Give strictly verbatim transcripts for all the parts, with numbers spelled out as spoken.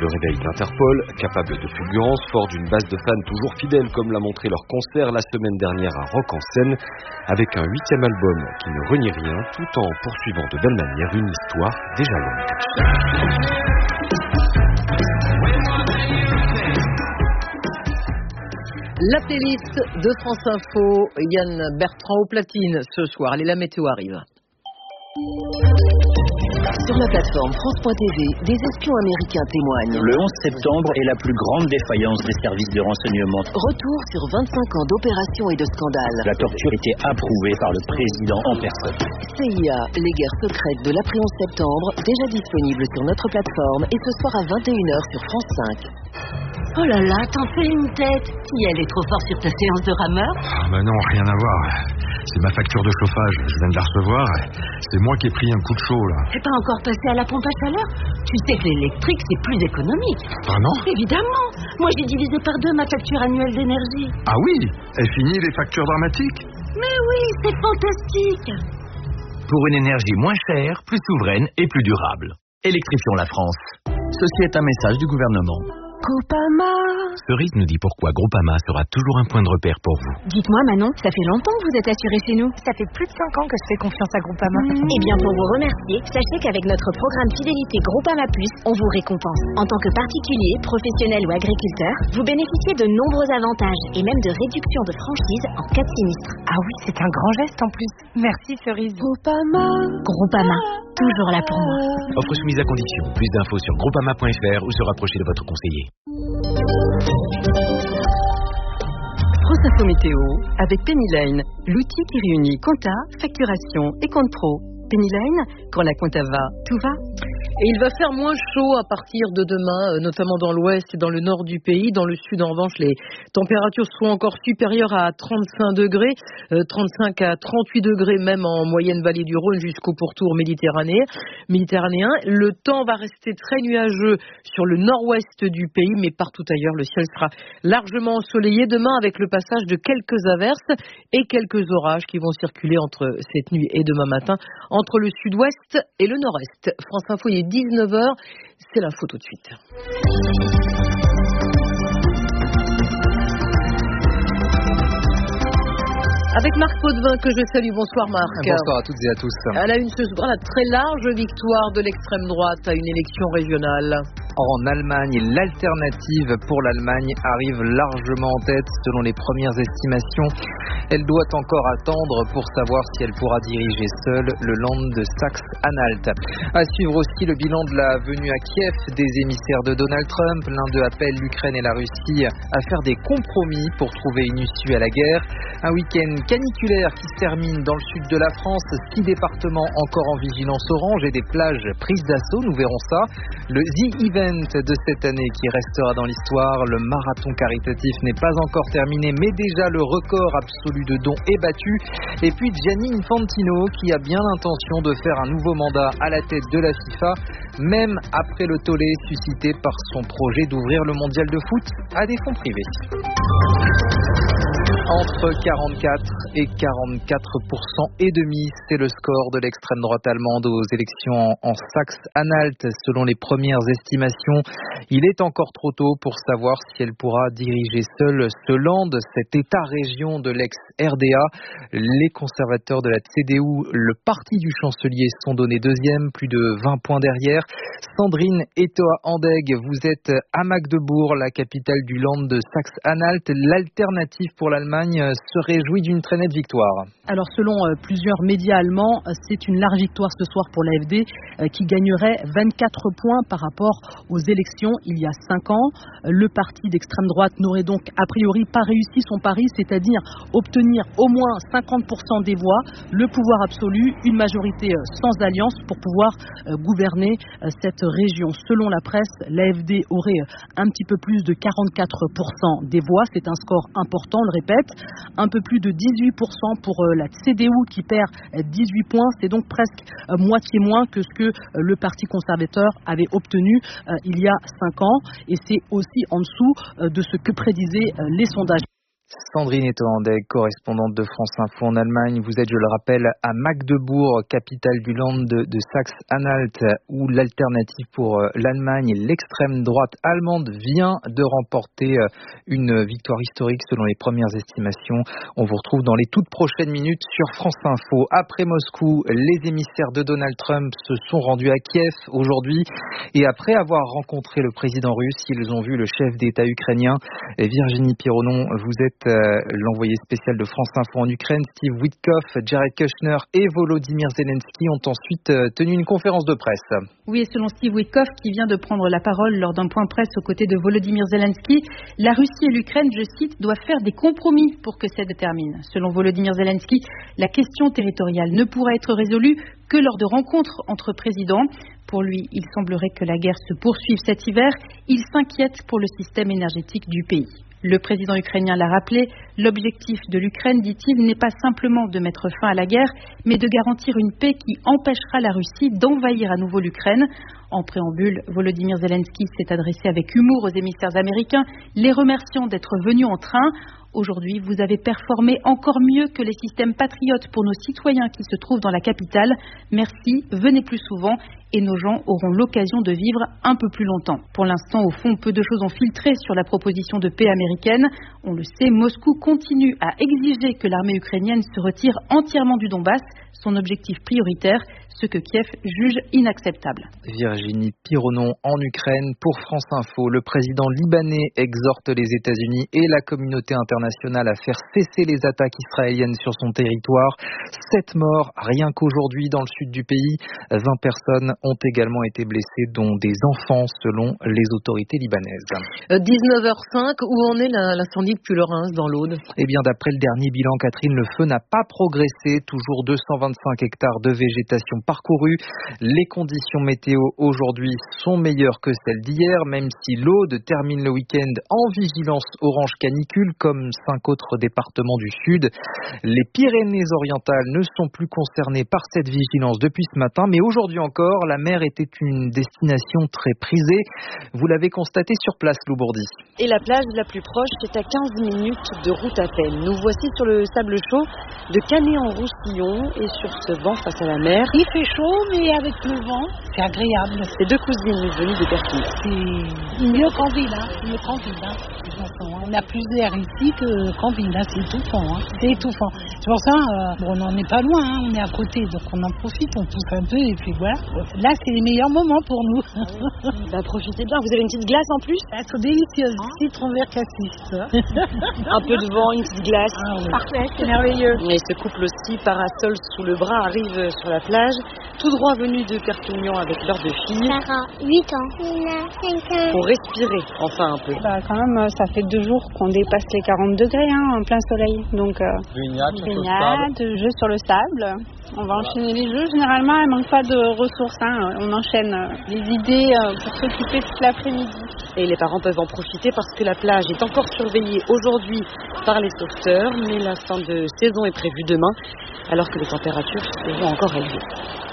Le réveil d'Interpol, capable de fulgurance, fort d'une base de fans toujours fidèles comme l'a montré leur concert la semaine dernière à Rock en Seine, avec un huitième album qui ne renie rien, tout en poursuivant de belle manière une histoire déjà longue. La playlist de France Info, Yann Bertrand au platine ce soir. Allez, la météo arrive. Sur la plateforme France point T V, des espions américains témoignent. Le onze septembre est la plus grande défaillance des services de renseignement. Retour sur vingt-cinq ans d'opérations et de scandales. La torture était approuvée par le président en personne. C I A, les guerres secrètes de l'après onze septembre, déjà disponibles sur notre plateforme et ce soir à vingt et une heures sur France cinq. Oh là là, t'en fais une tête. Qui elle est trop fort sur ta séance de rameur? Ah bah non, rien à voir. C'est ma facture de chauffage, je viens de la recevoir. C'est moi qui ai pris un coup de chaud là. T'es pas encore passé à la pompe à chaleur? Tu sais que l'électrique c'est plus économique. Ah non? Évidemment. Moi j'ai divisé par deux ma facture annuelle d'énergie. Ah oui? Et fini les factures dramatiques? Mais oui, c'est fantastique. Pour une énergie moins chère, plus souveraine et plus durable. Électrifions la France. Ceci est un message du gouvernement. Groupama. Cerise nous dit pourquoi Groupama sera toujours un point de repère pour vous. Dites-moi Manon, ça fait longtemps que vous êtes assurée chez nous? Ça fait plus de cinq ans que je fais confiance à Groupama. Mmh. Eh bien pour vous remercier, sachez qu'avec notre programme fidélité Groupama Plus, on vous récompense. En tant que particulier, professionnel ou agriculteur, vous bénéficiez de nombreux avantages et même de réductions de franchise en cas de sinistre. Ah oui, c'est un grand geste en plus. Merci Cerise. Groupama. Groupama, toujours là pour moi. Offre soumise à condition. Plus d'infos sur groupama point f r ou se rapprocher de votre conseiller. France Info Météo avec Penny Lane, l'outil qui réunit compta, facturation et compte pro. Penny Lane, quand la compta va, tout va. Et il va faire moins chaud à partir de demain, notamment dans l'ouest et dans le nord du pays. Dans le sud, en revanche, les températures seront encore supérieures à trente-cinq degrés, euh, trente-cinq à trente-huit degrés même en moyenne vallée du Rhône jusqu'au pourtour méditerranéen. méditerranéen. Le temps va rester très nuageux sur le nord-ouest du pays, mais partout ailleurs, le ciel sera largement ensoleillé. Demain, avec le passage de quelques averses et quelques orages qui vont circuler entre cette nuit et demain matin, entre le sud-ouest et le nord-est. France Info, il est dix-neuf heures, c'est l'info tout de suite. Avec Marc Potvin que je salue. Bonsoir Marc. Bonsoir à toutes et à tous. À la une ce soir, la très large victoire de l'extrême droite à une élection régionale. En Allemagne, l'alternative pour l'Allemagne arrive largement en tête selon les premières estimations. Elle doit encore attendre pour savoir si elle pourra diriger seule le Land de Saxe-Anhalt. À suivre aussi le bilan de la venue à Kiev des émissaires de Donald Trump. L'un d'eux appelle l'Ukraine et la Russie à faire des compromis pour trouver une issue à la guerre. Un week-end caniculaire qui se termine dans le sud de la France. Six départements encore en vigilance orange et des plages prises d'assaut. Nous verrons ça. Le The Event de cette année qui restera dans l'histoire. Le marathon caritatif n'est pas encore terminé, mais déjà le record absolu de dons est battu. Et puis Gianni Infantino qui a bien l'intention de faire un nouveau mandat à la tête de la FIFA, même après le tollé suscité par son projet d'ouvrir le mondial de foot à des fonds privés. Entre quarante-quatre et quarante-quatre pour cent et demi, c'est le score de l'extrême droite allemande aux élections en Saxe-Anhalt. Selon les premières estimations, il est encore trop tôt pour savoir si elle pourra diriger seule ce Land, cet État-région de l'ex-R D A. Les conservateurs de la C D U, le parti du chancelier, sont donnés deuxième, plus de vingt points derrière. Sandrine Etoa-Andegg, vous êtes à Magdebourg, la capitale du Land de Saxe-Anhalt. L'alternative pour l'Allemagne se réjouit d'une très nette victoire. Alors selon euh, plusieurs médias allemands, c'est une large victoire ce soir pour l'A F D euh, qui gagnerait vingt-quatre points par rapport aux élections il y a cinq ans. Le parti d'extrême droite n'aurait donc a priori pas réussi son pari, c'est-à-dire obtenir au moins cinquante pour cent des voix, le pouvoir absolu, une majorité euh, sans alliance pour pouvoir euh, gouverner euh, cette région. Selon la presse, l'A F D aurait euh, un petit peu plus de quarante-quatre pour cent des voix, c'est un score important, on le répète. Un peu plus de dix-huit pour cent pour la C D U qui perd dix-huit points. C'est donc presque moitié moins que ce que le Parti conservateur avait obtenu il y a cinq ans. Et c'est aussi en dessous de ce que prédisaient les sondages. Sandrine Etoandek, correspondante de France Info en Allemagne. Vous êtes, je le rappelle, à Magdebourg, capitale du Land de, de Saxe-Anhalt, où l'alternative pour l'Allemagne, l'extrême droite allemande, vient de remporter une victoire historique selon les premières estimations. On vous retrouve dans les toutes prochaines minutes sur France Info. Après Moscou, les émissaires de Donald Trump se sont rendus à Kiev aujourd'hui et après avoir rencontré le président russe, ils ont vu le chef d'État ukrainien. Virginie Pironon, vous êtes euh, l'envoyé spécial de France Info en Ukraine. Steve Witkoff, Jared Kushner et Volodymyr Zelensky ont ensuite euh, tenu une conférence de presse. Oui, et selon Steve Witkoff, qui vient de prendre la parole lors d'un point presse aux côtés de Volodymyr Zelensky, la Russie et l'Ukraine, je cite, doivent faire des compromis pour que ça se termine. Selon Volodymyr Zelensky, la question territoriale ne pourra être résolue que lors de rencontres entre présidents. Pour lui, il semblerait que la guerre se poursuive cet hiver. Il s'inquiète pour le système énergétique du pays. Le président ukrainien l'a rappelé, l'objectif de l'Ukraine, dit-il, n'est pas simplement de mettre fin à la guerre, mais de garantir une paix qui empêchera la Russie d'envahir à nouveau l'Ukraine. En préambule, Volodymyr Zelensky s'est adressé avec humour aux émissaires américains, les remerciant d'être venus en train. Aujourd'hui, vous avez performé encore mieux que les systèmes patriotes pour nos citoyens qui se trouvent dans la capitale. Merci, venez plus souvent et nos gens auront l'occasion de vivre un peu plus longtemps. Pour l'instant, au fond, peu de choses ont filtré sur la proposition de paix américaine. On le sait, Moscou continue à exiger que l'armée ukrainienne se retire entièrement du Donbass, son objectif prioritaire, ce que Kiev juge inacceptable. Virginie Pironon en Ukraine pour France Info. Le président libanais exhorte les États-Unis et la communauté internationale à faire cesser les attaques israéliennes sur son territoire. Sept morts rien qu'aujourd'hui dans le sud du pays. vingt personnes ont également été blessées, dont des enfants selon les autorités libanaises. dix-neuf heures cinq, où en est l'incendie de Puy-le-Reims dans l'Aude ? Eh bien, d'après le dernier bilan, Catherine, le feu n'a pas progressé. Toujours deux cent vingt-cinq hectares de végétation parcourus. Les conditions météo aujourd'hui sont meilleures que celles d'hier, même si l'Aude termine le week-end en vigilance orange canicule, comme cinq autres départements du sud. Les Pyrénées-Orientales ne sont plus concernées par cette vigilance depuis ce matin, mais aujourd'hui encore, la mer était une destination très prisée. Vous l'avez constaté sur place, Lou Bourdi. Et la plage la plus proche, c'est à quinze minutes de route à peine. Nous voici sur le sable chaud de Canet-en-Roussillon et sur ce banc face à la mer. Il fait chaud, mais avec le vent, c'est agréable. C'est deux cousines venues de Perpignan. C'est mieux qu'en ville, hein. Mieux qu'en ville, hein. On a plus d'air ici que qu'en ville, hein. C'est étouffant, hein. C'est étouffant. C'est pour ça, euh, bon, on n'en est pas loin, hein. On est à côté, donc on en profite, on pousse un peu et puis voilà. Là, c'est les meilleurs moments pour nous. Bah, profitez bien. Vous avez une petite glace en plus ? Elles sont délicieuses. Citron vert cassis. Un peu de vent, une petite glace. Ah, oui. Parfait, c'est merveilleux. Et ce couple aussi, parasol sous le bras, arrive sur la plage, tout droit venu de Perpignan avec leurs deux filles. Sarah, huit ans. Nina, cinq ans. Pour respirer, enfin un peu. Bah, quand même, ça fait deux jours qu'on dépasse les quarante degrés, hein, en plein soleil. Donc, euh, baignade, jeu sur le sable. On va enchaîner les jeux. Généralement, il ne manque pas de ressources. Hein. On enchaîne les idées pour s'occuper toute l'après-midi. Et les parents peuvent en profiter parce que la plage est encore surveillée aujourd'hui par les sauveteurs, mais la fin de saison est prévue demain, alors que les températures seront encore élevées.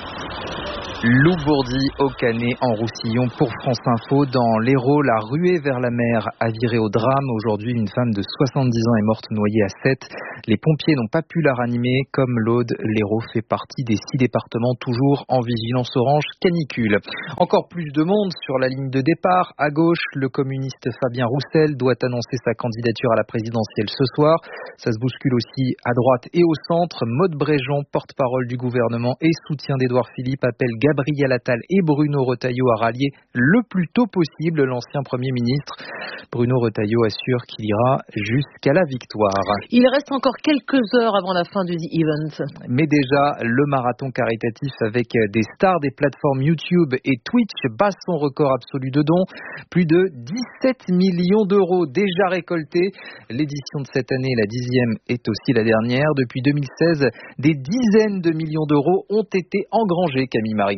Lou Bourdi au Canet en Roussillon pour France Info. Dans l'Hérault, la ruée vers la mer a viré au drame. Aujourd'hui, une femme de soixante-dix ans est morte noyée à Sète. Les pompiers n'ont pas pu la ranimer. Comme l'Aude, l'Hérault fait partie des six départements toujours en vigilance orange canicule. Encore plus de monde sur la ligne de départ. À gauche, le communiste Fabien Roussel doit annoncer sa candidature à la présidentielle ce soir. Ça se bouscule aussi à droite et au centre. Maude Bréjon, porte-parole du gouvernement et soutien d'Édouard Philippe, appelle Gabriel Attal et Bruno Retailleau à rallier le plus tôt possible l'ancien Premier ministre. Bruno Retailleau assure qu'il ira jusqu'à la victoire. Il reste encore quelques heures avant la fin du The Event. Mais déjà, le marathon caritatif avec des stars des plateformes YouTube et Twitch bat son record absolu de dons. Plus de dix-sept millions d'euros déjà récoltés. L'édition de cette année, la dixième, est aussi la dernière. Depuis deux mille seize, des dizaines de millions d'euros ont été engrangés, Camille Marigot.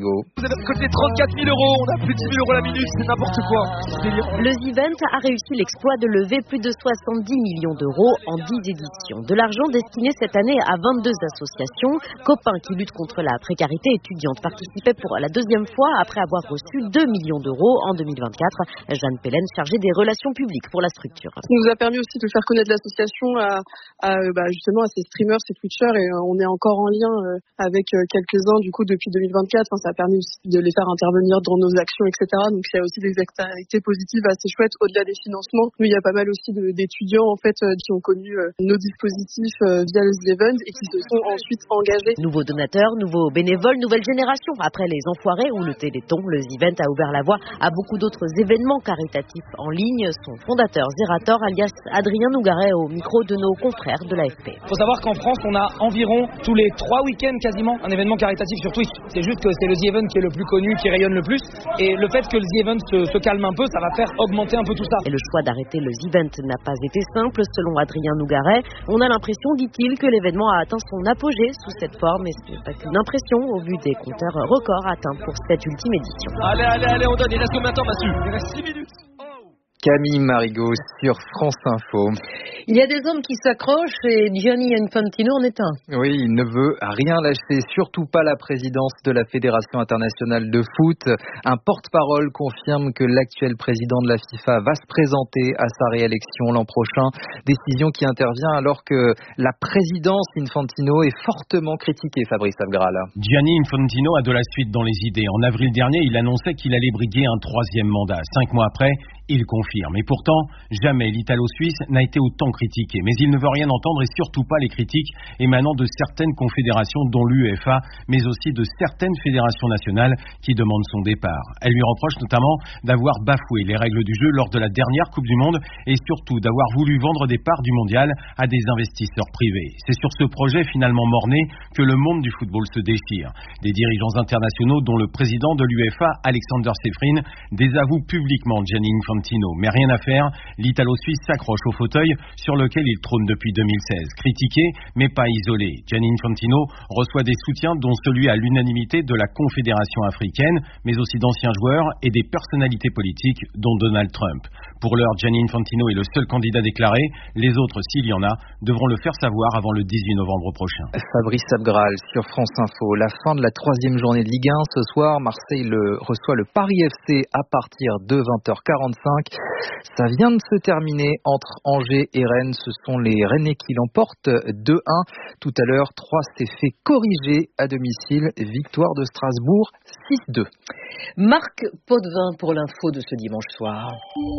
Marigot. Vous avez récolté trente-quatre mille euros, on a plus de dix mille euros la minute, c'est n'importe quoi. Le Zivent a réussi l'exploit de lever plus de soixante-dix millions d'euros en dix éditions. De l'argent destiné cette année à vingt-deux associations. Copains qui luttent contre la précarité étudiante participaient pour la deuxième fois après avoir reçu deux millions d'euros en deux mille vingt-quatre. Jeanne Pellen, chargée des relations publiques pour la structure. Ça nous a permis aussi de faire connaître l'association à, à bah, justement à ces streamers, ces twitchers, et euh, on est encore en lien euh, avec euh, quelques-uns du coup depuis deux mille vingt-quatre. Enfin, ça a permis aussi de les faire intervenir dans nos actions, et cetera. Donc il y a aussi des externalités positives assez chouettes au-delà des financements. Nous, il y a pas mal aussi de, d'étudiants en fait euh, qui ont connu euh, nos dispositifs euh, via le Zivent et qui se sont ensuite engagés. Nouveaux donateurs, nouveaux bénévoles, nouvelle génération. Après les Enfoirés ou le Téléthon, le Zivent a ouvert la voie à beaucoup d'autres événements caritatifs en ligne. Son fondateur Zerator, alias Adrien Nougaret, au micro de nos confrères de l'A F P. Il faut savoir qu'en France, on a environ tous les trois week-ends quasiment un événement caritatif sur Twitch. C'est juste que c'est le Zivent qui est le plus connu, qui rayonne le plus. Et le fait que le Zivent se, se calme un peu, ça va faire augmenter un peu tout ça. Et le choix d'arrêter le Zivent n'a pas été simple, selon Adrien Nougaret. On a l'impression, dit-il, que l'événement a atteint son apogée sous cette forme. Et ce n'est pas qu'une impression au vu des compteurs records atteints pour cette ultime édition. Allez, allez, allez, on donne. Il reste combien de temps, Massu? Il reste six minutes. Camille Marigot sur France Info. Il y a des hommes qui s'accrochent et Gianni Infantino en est un. Oui, il ne veut rien lâcher, surtout pas la présidence de la Fédération internationale de foot. Un porte-parole confirme que l'actuel président de la FIFA va se présenter à sa réélection l'an prochain. Décision qui intervient alors que la présidence Infantino est fortement critiquée, Fabrice Abgral. Gianni Infantino a de la suite dans les idées. En avril dernier, il annonçait qu'il allait briguer un troisième mandat. Cinq mois après, il confirme. Et pourtant, jamais l'Italo-Suisse n'a été autant critiqué. Mais il ne veut rien entendre et surtout pas les critiques émanant de certaines confédérations, dont l'UEFA, mais aussi de certaines fédérations nationales qui demandent son départ. Elle lui reproche notamment d'avoir bafoué les règles du jeu lors de la dernière Coupe du Monde et surtout d'avoir voulu vendre des parts du mondial à des investisseurs privés. C'est sur ce projet finalement mort-né que le monde du football se déchire. Des dirigeants internationaux, dont le président de l'UEFA, Alexander Seferin, désavouent publiquement Gianni Infantino. Mais rien à faire, l'Italo-Suisse s'accroche au fauteuil sur lequel il trône depuis deux mille seize. Critiqué, mais pas isolé. Gianni Infantino reçoit des soutiens, dont celui à l'unanimité de la Confédération africaine, mais aussi d'anciens joueurs et des personnalités politiques, dont Donald Trump. Pour l'heure, Gianni Infantino est le seul candidat déclaré. Les autres, s'il y en a, devront le faire savoir avant le dix-huit novembre prochain. Fabrice Abgral sur France Info. La fin de la troisième journée de Ligue un ce soir. Marseille le, reçoit le Paris F C à partir de vingt heures quarante-cinq. Ça vient de se terminer entre Angers et Rennes. Ce sont les Rennais qui l'emportent deux un. Tout à l'heure, trois s'est fait corriger à domicile. Victoire de Strasbourg six deux. Marc Potvin pour l'info de ce dimanche soir.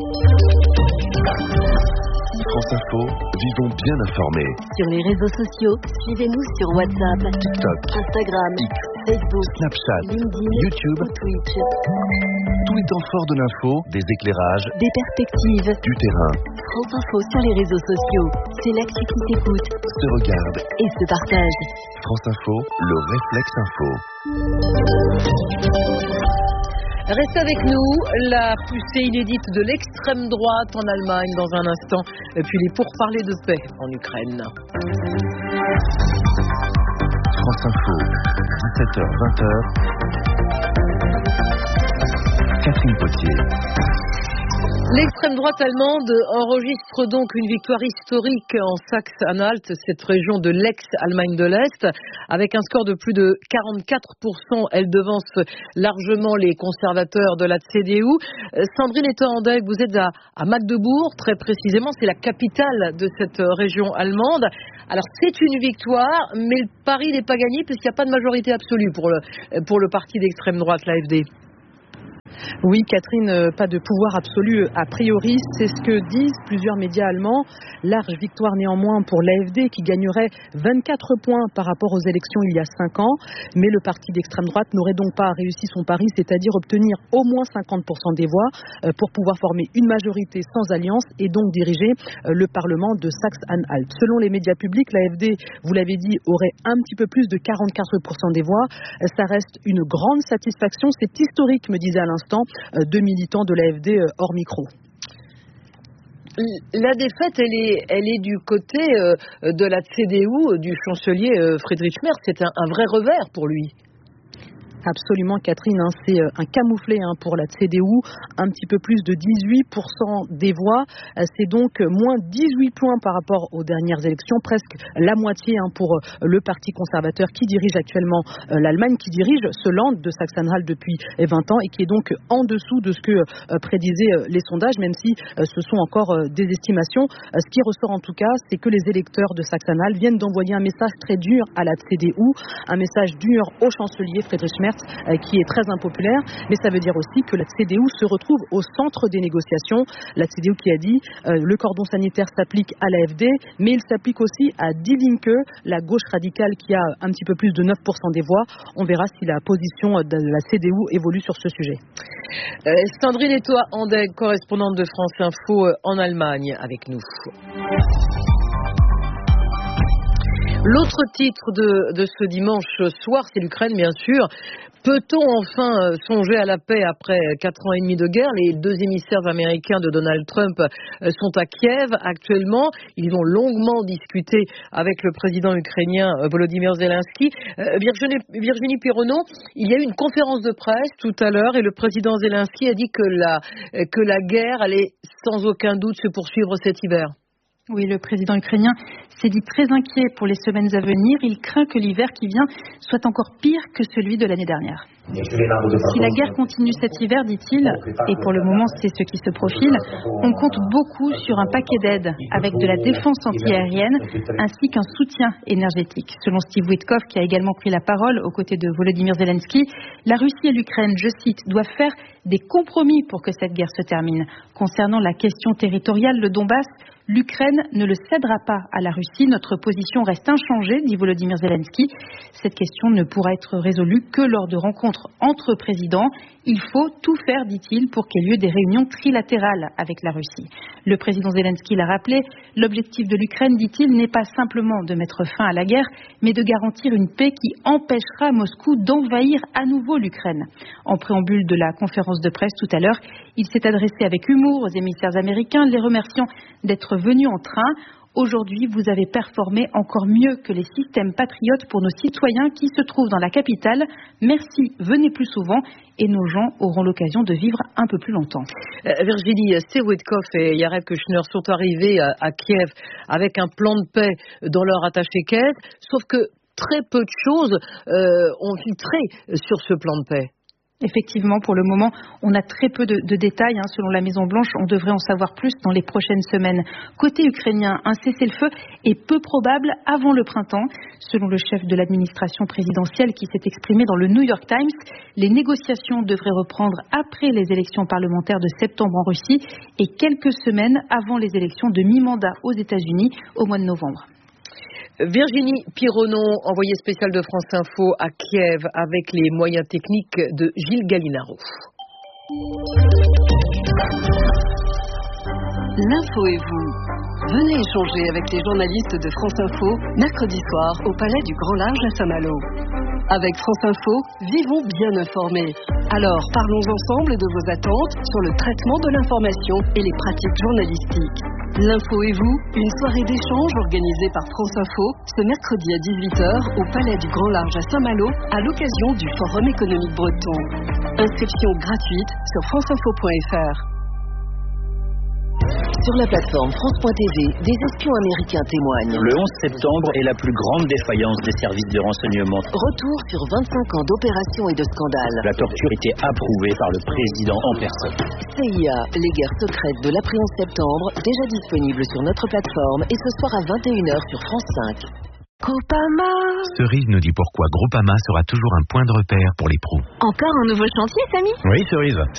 France Info, vivons bien informés. Sur les réseaux sociaux, suivez-nous sur WhatsApp, TikTok, Instagram, X, Facebook, Snapchat, LinkedIn, YouTube, ou Twitch. Tous les temps forts de l'info, des éclairages, des perspectives, du terrain. France Info sur les réseaux sociaux, c'est l'actu qui s'écoute, se regarde et se partage. France Info, le réflexe info. Restez avec nous, la poussée inédite de l'extrême droite en Allemagne dans un instant, et puis les pourparlers de paix en Ukraine. France Info, dix-sept heures vingt. Catherine Potier. L'extrême droite allemande enregistre donc une victoire historique en Saxe-Anhalt, cette région de l'ex-Allemagne de l'Est, avec un score de plus de quarante-quatre pour cent. Elle devance largement les conservateurs de la C D U. Sandrine Etterandeg, vous êtes à, à Magdebourg, très précisément, c'est la capitale de cette région allemande. Alors c'est une victoire, mais le pari n'est pas gagné puisqu'il n'y a pas de majorité absolue pour le, pour le parti d'extrême droite, l'A F D. Oui, Catherine, pas de pouvoir absolu a priori, c'est ce que disent plusieurs médias allemands. Large victoire néanmoins pour l'A F D qui gagnerait vingt-quatre points par rapport aux élections il y a cinq ans. Mais le parti d'extrême droite n'aurait donc pas réussi son pari, c'est-à-dire obtenir au moins cinquante pour cent des voix pour pouvoir former une majorité sans alliance et donc diriger le Parlement de Saxe-Anhalt. Selon les médias publics, l'A F D, vous l'avez dit, aurait un petit peu plus de quarante-quatre pour cent des voix. Ça reste une grande satisfaction, c'est historique, me disait à l'instant deux militants de l'A F D hors micro. La défaite, elle est, elle est du côté euh, de la C D U, du chancelier euh, Friedrich Merz. C'est un, un vrai revers pour lui. Absolument, Catherine, hein, c'est un camouflet hein, pour la C D U, un petit peu plus de dix-huit pour cent des voix, c'est donc moins dix-huit points par rapport aux dernières élections, presque la moitié hein, pour le parti conservateur qui dirige actuellement euh, l'Allemagne, qui dirige ce Land de Saxe-Anhalt depuis vingt ans et qui est donc en dessous de ce que euh, prédisaient euh, les sondages, même si euh, ce sont encore euh, des estimations. Euh, ce qui ressort en tout cas, c'est que les électeurs de Saxe-Anhalt viennent d'envoyer un message très dur à la C D U, un message dur au chancelier Friedrich Merz, euh, qui est très impopulaire, mais ça veut dire aussi que la C D U se retrouve au centre des négociations. La C D U qui a dit euh, le cordon sanitaire s'applique à l'A F D, mais il s'applique aussi à Die Linke, la gauche radicale qui a un petit peu plus de neuf pour cent des voix. On verra si la position de la C D U évolue sur ce sujet. Euh, Sandrine Etoa Andeg, correspondante de France Info en Allemagne, avec nous. L'autre titre de, de ce dimanche soir, c'est l'Ukraine, bien sûr. Peut-on enfin songer à la paix après quatre ans et demi de guerre? Les deux émissaires américains de Donald Trump sont à Kiev actuellement. Ils ont longuement discuté avec le président ukrainien Volodymyr Zelensky. Virginie, Virginie Pironneau, il y a eu une conférence de presse tout à l'heure et le président Zelensky a dit que la, que la guerre allait sans aucun doute se poursuivre cet hiver. Oui, le président ukrainien s'est dit très inquiet pour les semaines à venir. Il craint que l'hiver qui vient soit encore pire que celui de l'année dernière. Si la guerre continue cet hiver, dit-il, et pour le moment c'est ce qui se profile, on compte beaucoup sur un paquet d'aides avec de la défense antiaérienne ainsi qu'un soutien énergétique. Selon Steve Witkoff, qui a également pris la parole aux côtés de Volodymyr Zelensky, la Russie et l'Ukraine, je cite, doivent faire des compromis pour que cette guerre se termine. Concernant la question territoriale, le Donbass, l'Ukraine ne le cédera pas à la Russie. Notre position reste inchangée, dit Volodymyr Zelensky. Cette question ne pourra être résolue que lors de rencontres entre présidents. Il faut tout faire, dit-il, pour qu'il y ait lieu des réunions trilatérales avec la Russie. Le président Zelensky l'a rappelé, l'objectif de l'Ukraine, dit-il, n'est pas simplement de mettre fin à la guerre, mais de garantir une paix qui empêchera Moscou d'envahir à nouveau l'Ukraine. En préambule de la conférence de presse tout à l'heure, il s'est adressé avec humour aux émissaires américains, les remerciant d'être venus en train. Aujourd'hui, vous avez performé encore mieux que les systèmes patriotes pour nos citoyens qui se trouvent dans la capitale. Merci, venez plus souvent et nos gens auront l'occasion de vivre un peu plus longtemps. Euh, Virginie, Steve Witkoff et Jared Kushner sont arrivés à, à Kiev avec un plan de paix dans leur attaché-caisse, sauf que très peu de choses euh, ont filtré sur ce plan de paix. Effectivement, pour le moment, on a très peu de, de détails. Hein. Selon la Maison-Blanche, on devrait en savoir plus dans les prochaines semaines. Côté ukrainien, un cessez-le-feu est peu probable avant le printemps. Selon le chef de l'administration présidentielle qui s'est exprimé dans le New York Times, les négociations devraient reprendre après les élections parlementaires de septembre en Russie et quelques semaines avant les élections de mi-mandat aux États-Unis au mois de novembre. Virginie Pironneau, envoyée spéciale de France Info à Kiev avec les moyens techniques de Gilles Gallinaro. L'info et vous. Venez échanger avec les journalistes de France Info mercredi soir au Palais du Grand Large à Saint-Malo. Avec France Info, vivons bien informés. Alors, parlons ensemble de vos attentes sur le traitement de l'information et les pratiques journalistiques. L'info et vous, une soirée d'échange organisée par France Info ce mercredi à dix-huit heures au Palais du Grand Large à Saint-Malo à l'occasion du Forum économique breton. Inscription gratuite sur franceinfo point f r. Sur la plateforme France point T V, des espions américains témoignent. Le onze septembre est la plus grande défaillance des services de renseignement. Retour sur vingt-cinq ans d'opérations et de scandales. La torture était approuvée par le président en personne. C I A, les guerres secrètes de l'après onze septembre, déjà disponible sur notre plateforme et ce soir à vingt et une heures sur France cinq. Groupama. Cerise nous dit pourquoi Groupama sera toujours un point de repère pour les pros. Encore un nouveau chantier, Samy? Oui, Cerise.